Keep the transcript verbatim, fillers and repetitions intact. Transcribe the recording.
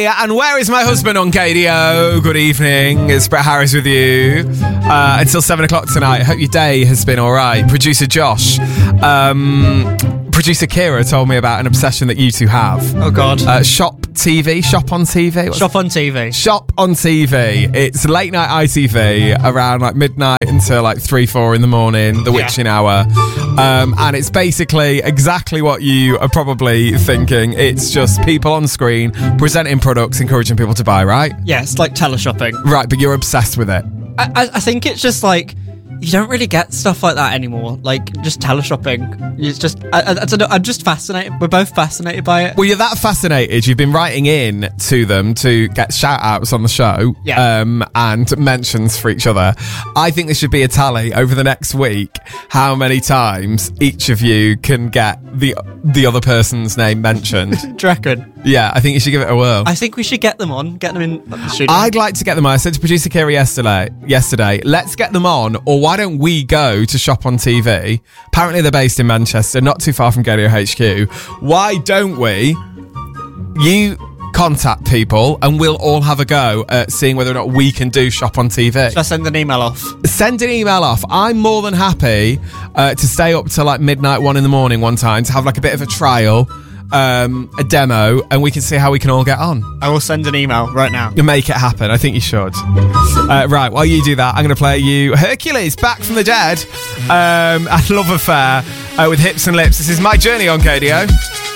Hey, and where is my husband on K D O? Good evening, it's Brett Harris with you uh, until seven o'clock tonight. Hope your day has been alright. Producer Josh, um, producer Kira told me about an obsession that you two have. Oh God. Uh, shop T V, shop on T V. What's Shop on T V. Shop on T V. It's late night I T V around like midnight until like three, four in the morning, the Yeah. witching hour. Um, and it's basically exactly what you are probably thinking. It's just people on screen presenting products, encouraging people to buy, right? Yeah, it's like teleshopping. Right, but you're obsessed with it. I, I, I think it's just like you don't really get stuff like that anymore. Like just teleshopping. It's just I, I, I don't know. I'm just fascinated. We're both fascinated by it. Well, you're that fascinated. You've been writing in to them to get shout outs on the show Yeah. um, and mentions for each other. I think there should be a tally over the next week how many times each of you can get the the other person's name mentioned. Do you reckon? Yeah, I think you should give it a whirl. I think we should get them on. Get them in the studio. I'd like to get them on. I said to producer Kira yesterday, yesterday, let's get them on, or why don't we go to Shop on T V? Apparently they're based in Manchester, not too far from Gadio H Q. Why don't we, you contact people and we'll all have a go at seeing whether or not we can do Shop on T V. Should I send an email off? Send an email off. I'm more than happy uh, to stay up till like midnight, one in the morning one time to have like a bit of a trial. Um, a demo, and we can see how we can all get on. I will send an email right now. You make it happen. I think you should. Uh, right, while you do that, I'm going to play you Hercules, Back from the Dead, um, and Love Affair uh, with Hips and Lips. This is My Journey on K D O.